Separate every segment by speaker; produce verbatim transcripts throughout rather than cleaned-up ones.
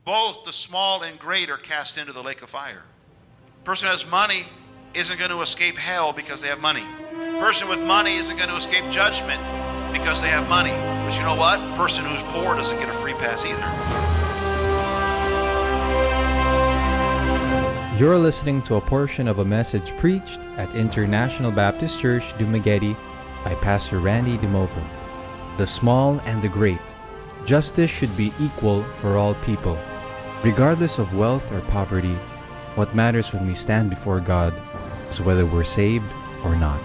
Speaker 1: Both the small and great are cast into the lake of fire. Person who has money isn't going to escape hell because they have money. Person with money isn't going to escape judgment because they have money. But you know what? Person who's poor doesn't get a free pass either.
Speaker 2: You're listening to a portion of a message preached at International Baptist Church, Dumaguete by Pastor Randy DeMovo. The small and the great. Justice should be equal for all people. Regardless of wealth or poverty, what matters when we stand before God is whether we're saved or not.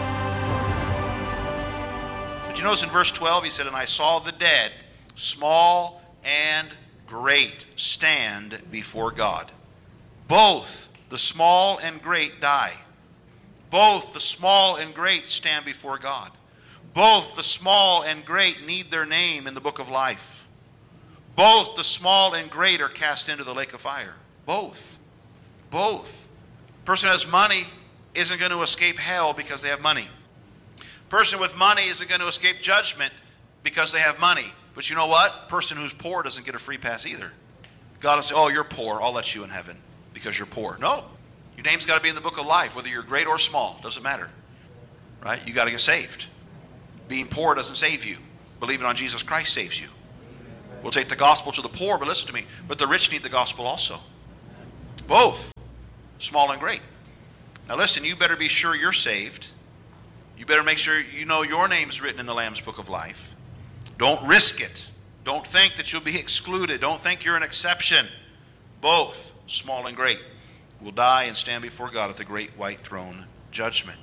Speaker 1: But you notice in verse twelve, he said, "And I saw the dead, small and great, stand before God. Both the small and great die. Both the small and great stand before God. Both the small and great need their name in the book of life. Both the small and great are cast into the lake of fire." Both. Both. Person who has money isn't going to escape hell because they have money. Person with money isn't going to escape judgment because they have money. But you know what? Person who's poor doesn't get a free pass either. God will say, "Oh, you're poor. I'll let you in heaven because you're poor." No. Your name's got to be in the book of life, whether you're great or small. Doesn't matter. Right? You got to get saved. Being poor doesn't save you. Believing on Jesus Christ saves you. We'll take the gospel to the poor, but listen to me, but the rich need the gospel also. Both, small and great. Now listen, you better be sure you're saved. You better make sure you know your name's written in the Lamb's book of life. Don't risk it. Don't think that you'll be excluded. Don't think you're an exception. Both, small and great, will die and stand before God at the great white throne judgment.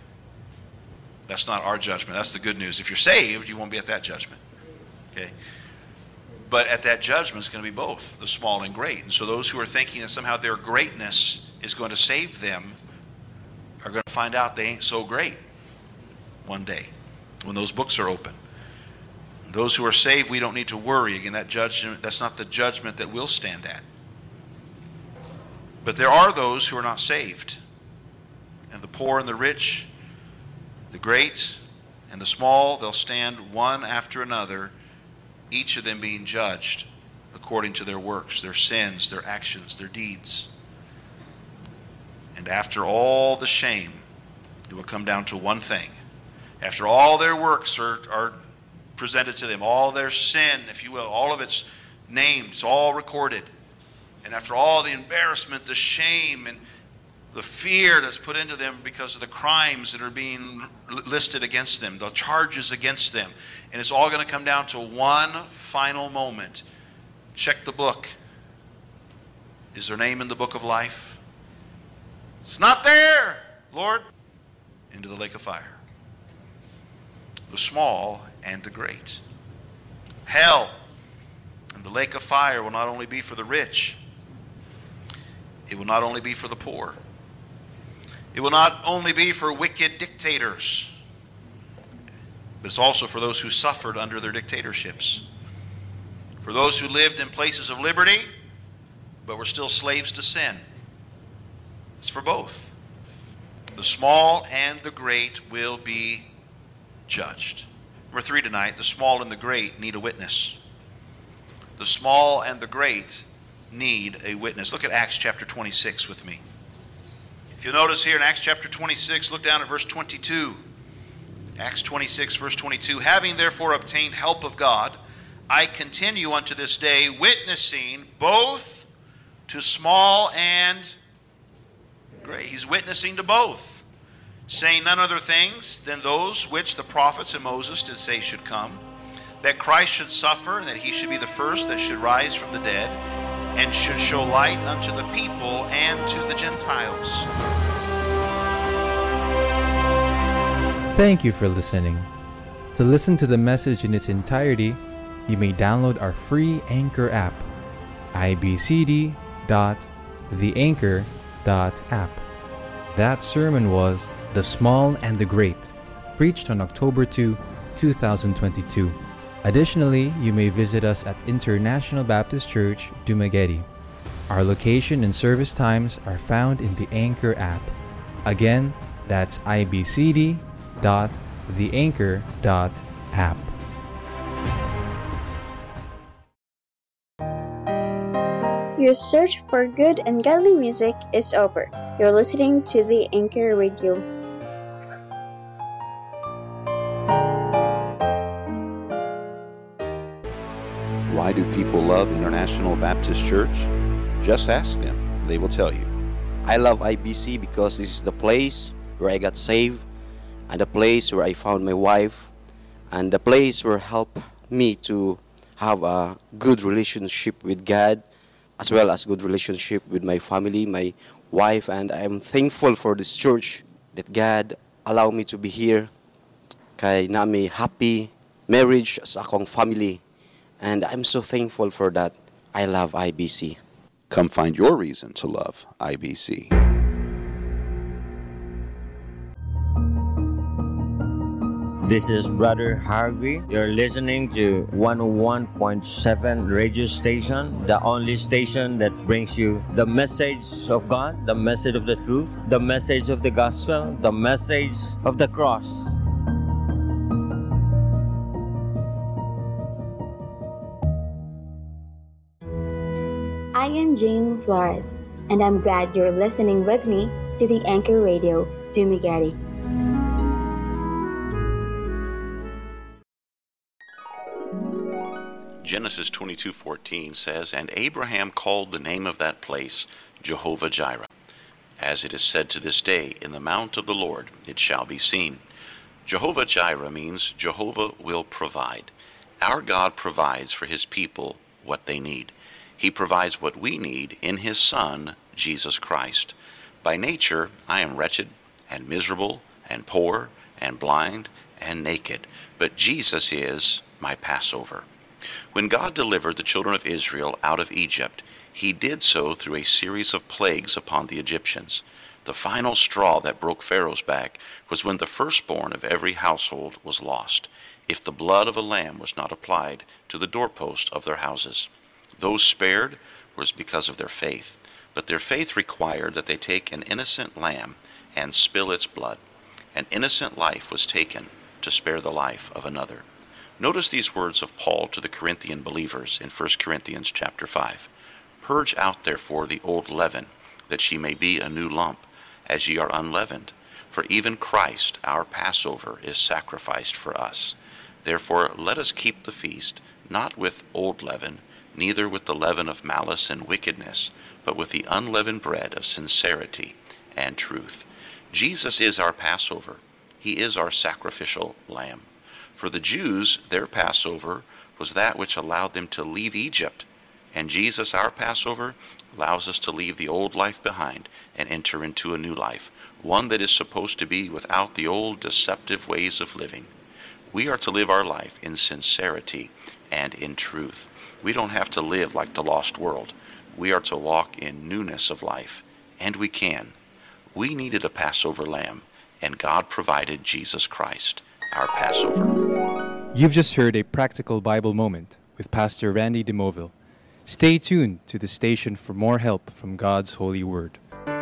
Speaker 1: That's not our judgment. That's the good news. If you're saved, you won't be at that judgment. Okay? But at that judgment, it's going to be both, the small and great. And so those who are thinking that somehow their greatness is going to save them are going to find out they ain't so great one day when those books are open. And those who are saved, we don't need to worry. Again, that judgment, that's not the judgment that we'll stand at. But there are those who are not saved. And the poor and the rich, the great and the small, they'll stand one after another, each of them being judged according to their works, their sins, their actions, their deeds. And after all the shame, it will come down to one thing. After all their works are, are presented to them, all their sin, if you will, all of it's named, it's all recorded. And after all the embarrassment, the shame, and the fear that's put into them because of the crimes that are being listed against them, the charges against them. And it's all going to come down to one final moment. Check the book. Is their name in the book of life? It's not there, Lord. Into the lake of fire. The small and the great. Hell and the lake of fire will not only be for the rich. It will not only be for the poor. It will not only be for wicked dictators, but it's also for those who suffered under their dictatorships. For those who lived in places of liberty, but were still slaves to sin. It's for both. The small and the great will be judged. Number three tonight, the small and the great need a witness. The small and the great need a witness. Look at Acts chapter twenty-six with me. If you'll notice here in Acts chapter twenty-six, look down at verse twenty-two. Acts twenty-six, verse twenty-two. "Having therefore obtained help of God, I continue unto this day, witnessing both to small and great." He's witnessing to both, saying none other things than those which the prophets and Moses did say should come, that Christ should suffer, and that he should be the first that should rise from the dead, and should show light unto the people and to the Gentiles.
Speaker 2: Thank you for listening. To listen to the message in its entirety, you may download our free Anchor app, i b c d dot the anchor dot app. That sermon was The Small and the Great, preached on October second, two thousand twenty-two. Additionally, you may visit us at International Baptist Church, Dumaguete. Our location and service times are found in the Anchor app. Again, that's i b c d dot the anchor dot app.
Speaker 3: your search for good and godly music is over. You're listening to the Anchor Radio.
Speaker 1: Why do people love International Baptist Church? Just ask them. They will tell you.
Speaker 4: I love I B C because this is the place where I got saved, and the place where I found my wife, and the place where helped me to have a good relationship with God, as well as good relationship with my family, my wife, and I am thankful for this church that God allowed me to be here. Kay na may happy marriage sa akong family, and I'm so thankful for that. I love I B C.
Speaker 1: Come find your reason to love I B C.
Speaker 5: This is Brother Harvey. You're listening to one oh one point seven radio station, the only station that brings you the message of God, the message of the truth, the message of the gospel, the message of the cross.
Speaker 3: I am Jane Flores, and I'm glad you're listening with me to the Anchor Radio, Dumaguete.
Speaker 1: Genesis twenty-two fourteen says, "And Abraham called the name of that place Jehovah-Jireh. As it is said to this day, in the mount of the Lord it shall be seen." Jehovah-Jireh means Jehovah will provide. Our God provides for his people what they need. He provides what we need in his Son, Jesus Christ. By nature, I am wretched and miserable and poor and blind and naked, but Jesus is my Passover. When God delivered the children of Israel out of Egypt, he did so through a series of plagues upon the Egyptians. The final straw that broke Pharaoh's back was when the firstborn of every household was lost, if the blood of a lamb was not applied to the doorpost of their houses. Those spared was because of their faith, but their faith required that they take an innocent lamb and spill its blood. An innocent life was taken to spare the life of another. Notice these words of Paul to the Corinthian believers in First Corinthians chapter five. "Purge out therefore the old leaven, that ye may be a new lump, as ye are unleavened. For even Christ our Passover is sacrificed for us. Therefore let us keep the feast, not with old leaven, neither with the leaven of malice and wickedness, but with the unleavened bread of sincerity and truth." Jesus is our Passover. He is our sacrificial lamb. For the Jews, their Passover was that which allowed them to leave Egypt, and Jesus, our Passover, allows us to leave the old life behind and enter into a new life, one that is supposed to be without the old deceptive ways of living. We are to live our life in sincerity and in truth. We don't have to live like the lost world. We are to walk in newness of life, and we can. We needed a Passover lamb, and God provided Jesus Christ, our Passover.
Speaker 2: You've just heard a practical Bible moment with Pastor Randy DeMoville. Stay tuned to the station for more help from God's holy word.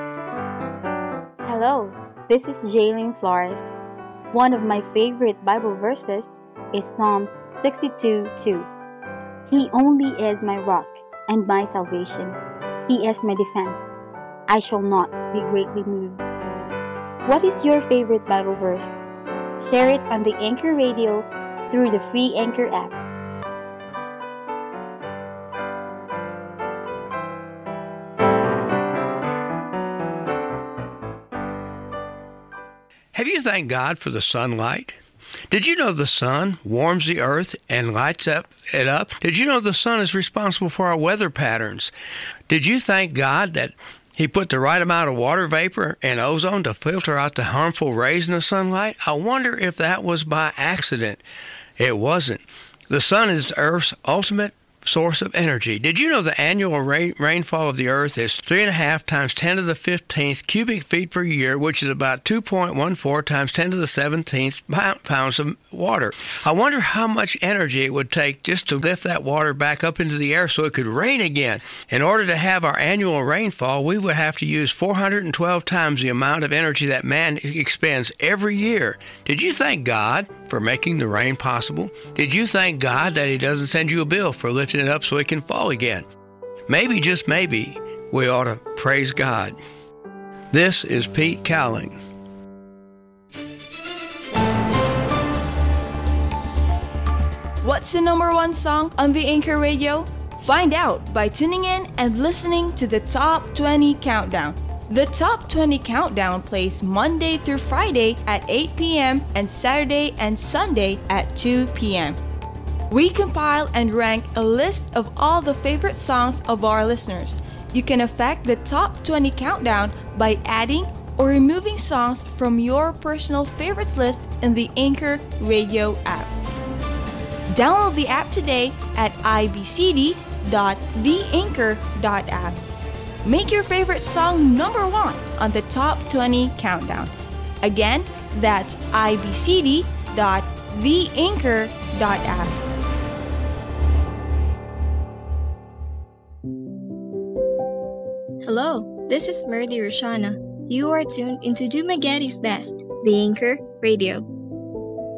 Speaker 3: Hello, this is Jaylene Flores. One of my favorite Bible verses is Psalms sixty-two two. "He only is my rock and my salvation. He is my defense. I shall not be greatly moved." What is your favorite Bible verse? Share it on the Anchor Radio through the free Anchor app.
Speaker 6: Have you thanked God for the sunlight? Did you know the sun warms the earth and lights up it up? Did you know the sun is responsible for our weather patterns? Did you thank God that He put the right amount of water vapor and ozone to filter out the harmful rays in the sunlight? I wonder if that was by accident. It wasn't. The sun is Earth's ultimate source of energy. Did you know the annual rain, rainfall of the earth is three and a half times ten to the fifteenth cubic feet per year, which is about two point one four times ten to the seventeenth pounds of water? I wonder how much energy it would take just to lift that water back up into the air so it could rain again. In order to have our annual rainfall, we would have to use four hundred twelve times the amount of energy that man expends every year. Did you thank God for making the rain possible? Did you thank God that He doesn't send you a bill for lifting it up so it can fall again? maybe, just maybe, we ought to praise God. This is Pete Cowling.
Speaker 7: What's the number one song on the Anchor Radio? Find out by tuning in and listening to the Top twenty Countdown. The Top twenty Countdown plays Monday through Friday at eight p.m. and Saturday and Sunday at two p.m. We compile and rank a list of all the favorite songs of our listeners. You can affect the Top twenty Countdown by adding or removing songs from your personal favorites list in the Anchor Radio app. Download the app today at i b c d dot the anchor dot app. Make your favorite song number one on the Top twenty Countdown. Again, that's i b c d dot the anchor dot app.
Speaker 8: Hello, this is Merdy Roshana. You are tuned into Dumagueti's Best, the Anchor Radio.